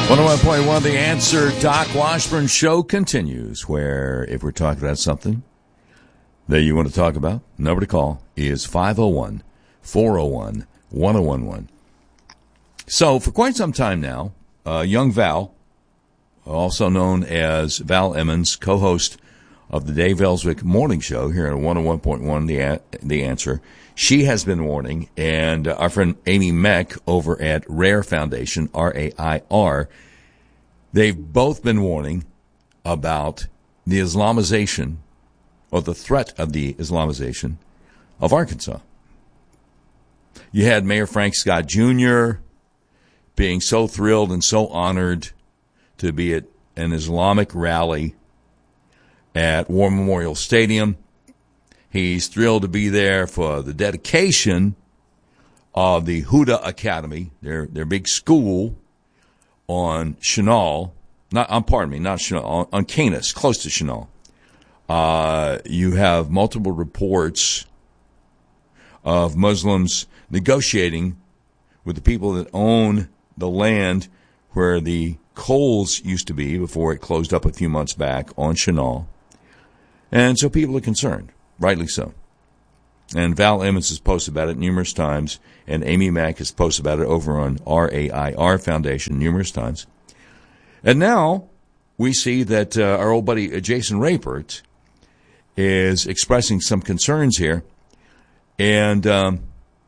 101.1 The Answer. Doc Washburn Show continues, where if we're talking about something that you want to talk about, number to call is 501-401-1011. So for quite some time now, young Val, also known as Val Emmons, co-host of the Dave Ellswick Morning Show here at 101.1 The Answer, she has been warning, and our friend Amy Meck over at RAIR Foundation, R-A-I-R, they've both been warning about the Islamization, or the threat of the Islamization of Arkansas. You had Mayor Frank Scott Jr. being so thrilled and so honored to be at an Islamic rally at War Memorial Stadium. He's thrilled to be there for the dedication of the Huda Academy, their big school on Chenal, on Canis, close to Chenal. You have multiple reports of Muslims negotiating with the people that own the land where the Kohl's used to be before it closed up a few months back on Chenal. And so people are concerned, rightly so. And Val Emmons has posted about it numerous times, and Amy Mack has posted about it over on RAIR Foundation numerous times. And now we see that our old buddy Jason Rapert is expressing some concerns here. And on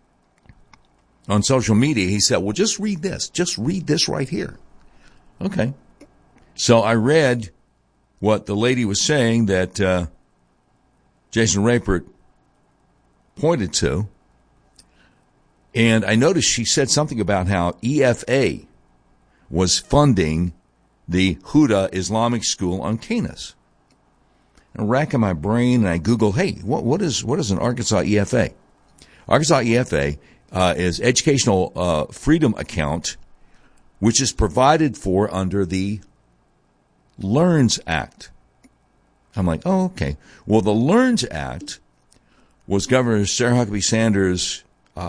social media, he said, well, just read this. Just read this right here. Okay. So I read what the lady was saying that Jason Rapert pointed to, and I noticed she said something about how EFA was funding the Huda Islamic School on Canis. I'm racking my brain, and I Google, hey, what is an Arkansas EFA? Arkansas EFA is Educational Freedom Account, which is provided for under the LEARNS Act. I'm like, oh, okay. Well, the LEARNS Act was Governor Sarah Huckabee Sanders'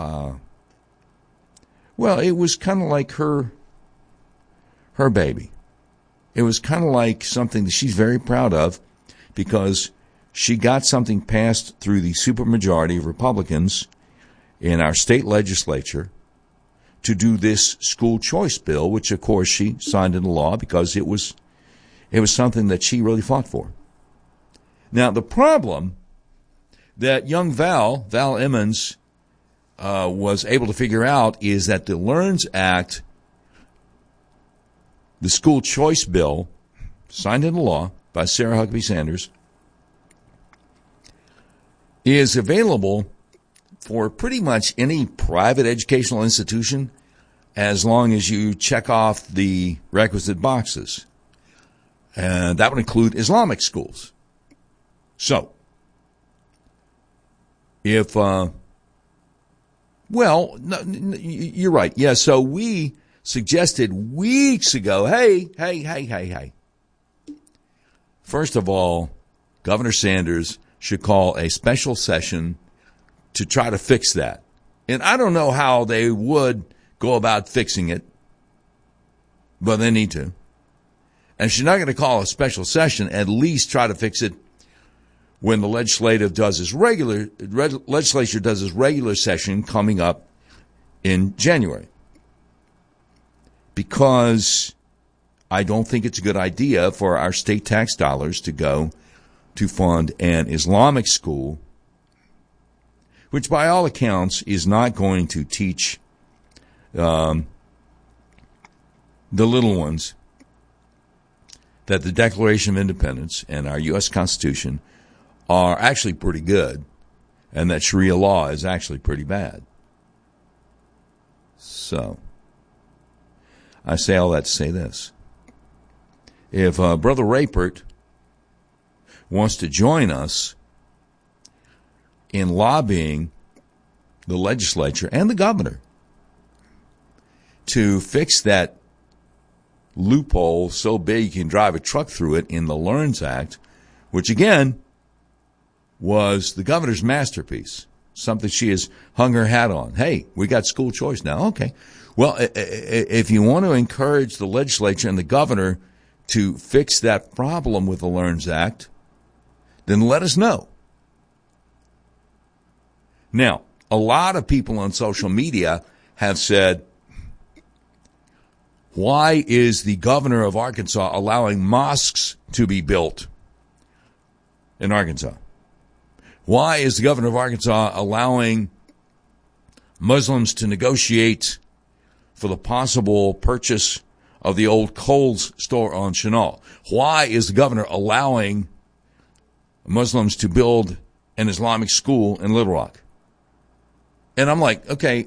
it was kind of like her baby. It was kind of like something that she's very proud of because she got something passed through the supermajority of Republicans in our state legislature to do this school choice bill, which, of course, she signed into law because it was something that she really fought for. Now, the problem that young Val Emmons, was able to figure out is that the LEARNS Act, the school choice bill, signed into law by Sarah Huckabee Sanders, is available for pretty much any private educational institution as long as you check off the requisite boxes. And that would include Islamic schools. So, if, you're right. Yeah, so we suggested weeks ago, hey. First of all, Governor Sanders should call a special session to try to fix that. And I don't know how they would go about fixing it, but they need to. And she's not going to call a special session, at least try to fix it when the legislature does its regular session coming up in January. Because I don't think it's a good idea for our state tax dollars to go to fund an Islamic school, which by all accounts is not going to teach the little ones that the Declaration of Independence and our U.S. Constitution are actually pretty good, and that Sharia law is actually pretty bad. So, I say all that to say this. If Brother Rapert wants to join us in lobbying the legislature and the governor to fix that loophole so big you can drive a truck through it in the LEARNS Act, which again was the governor's masterpiece, something she has hung her hat on. Hey, we got school choice now. Okay. Well, if you want to encourage the legislature and the governor to fix that problem with the LEARNS Act, then let us know. Now, a lot of people on social media have said, why is the governor of Arkansas allowing mosques to be built in Arkansas? Why is the governor of Arkansas allowing Muslims to negotiate for the possible purchase of the old Kohl's store on Chenal? Why is the governor allowing Muslims to build an Islamic school in Little Rock? And I'm like, okay,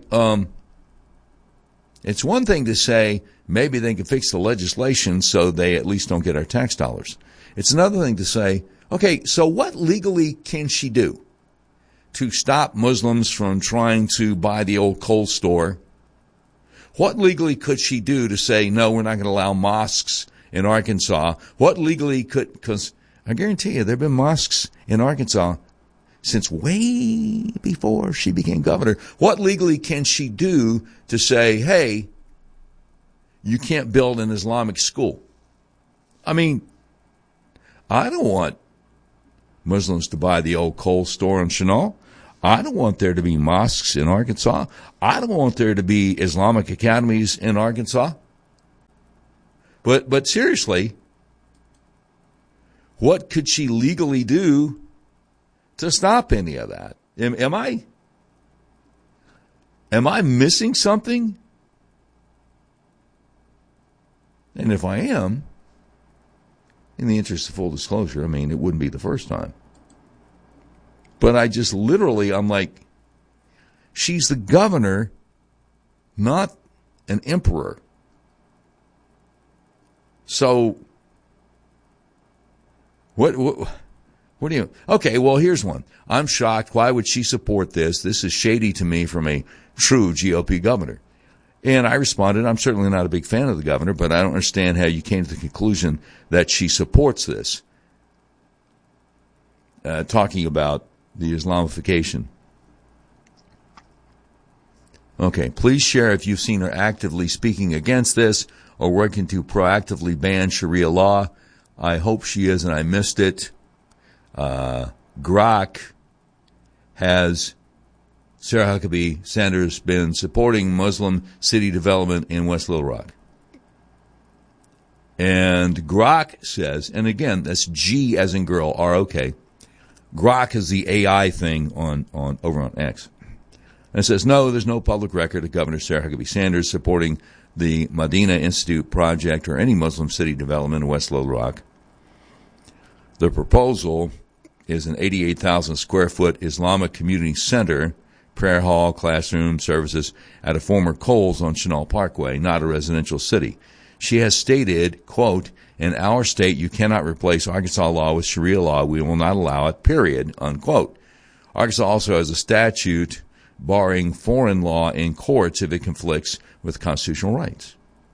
it's one thing to say maybe they can fix the legislation so they at least don't get our tax dollars. It's another thing to say, okay, so what legally can she do to stop Muslims from trying to buy the old Kohl's store? What legally could she do to say, no, we're not going to allow mosques in Arkansas? What legally could, because I guarantee you there have been mosques in Arkansas since way before she became governor. What legally can she do to say, hey, you can't build an Islamic school? I mean, I don't want Muslims to buy the old Kohl's store in Chenal. I don't want there to be mosques in Arkansas. I don't want there to be Islamic academies in Arkansas. But seriously, what could she legally do to stop any of that? Am I missing something? And if I am, in the interest of full disclosure, I mean, it wouldn't be the first time. But I just literally, I'm like, she's the governor, not an emperor. So, what do you, okay, well, here's one. I'm shocked. Why would she support this? This is shady to me from a true GOP governor. And I responded, I'm certainly not a big fan of the governor, but I don't understand how you came to the conclusion that she supports this. Talking about the Islamification. Okay, please share if you've seen her actively speaking against this or working to proactively ban Sharia law. I hope she is, and I missed it. Grok has Sarah Huckabee Sanders been supporting Muslim city development in West Little Rock. And Grok says, and again, that's G as in girl, R-O-K. Grok is the AI thing over on X. And it says, no, there's no public record of Governor Sarah Huckabee Sanders supporting the Medina Institute project or any Muslim city development in West Little Rock. The proposal is an 88,000 square foot Islamic community center, prayer hall, classroom, services at a former Kohl's on Chenal Parkway, not a residential city. She has stated, quote, in our state, you cannot replace Arkansas law with Sharia law. We will not allow it, period, unquote. Arkansas also has a statute barring foreign law in courts if it conflicts with constitutional rights.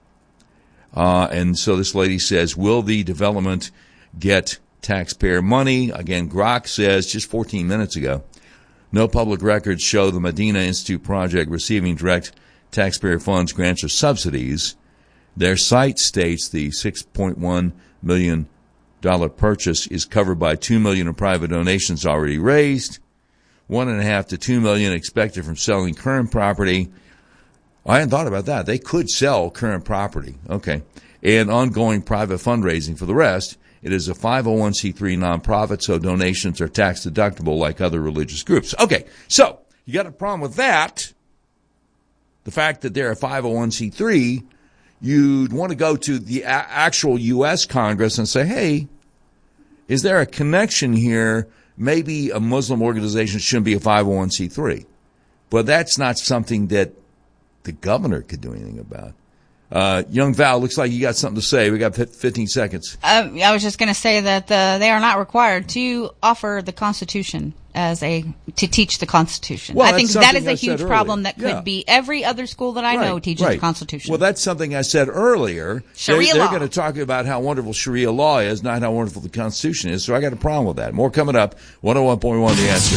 And so this lady says, will the development get taxpayer money? Again, Grok says just 14 minutes ago, no public records show the Medina Institute project receiving direct taxpayer funds, grants, or subsidies. Their site states the $6.1 million purchase is covered by $2 million in private donations already raised, $1.5 to $2 million expected from selling current property. I hadn't thought about that. They could sell current property. Okay. And ongoing private fundraising for the rest. It is a 501c3 nonprofit, so donations are tax deductible like other religious groups. Okay. So you got a problem with that. The fact that they're a 501c3, you'd want to go to the actual U.S. Congress and say, hey, is there a connection here? Maybe a Muslim organization shouldn't be a 501c3. But that's not something that the governor could do anything about. Young Val, looks like you got something to say. We got 15 seconds. I was just going to say that they are not required to offer the Constitution to teach the Constitution. Well, I think that is a huge earlier. problem that could be every other school that I know teaches the Constitution. Well, that's something I said earlier. Sharia they're law. They're going to talk about how wonderful Sharia law is, not how wonderful the Constitution is. So I got a problem with that. More coming up. 101.1 The Answer.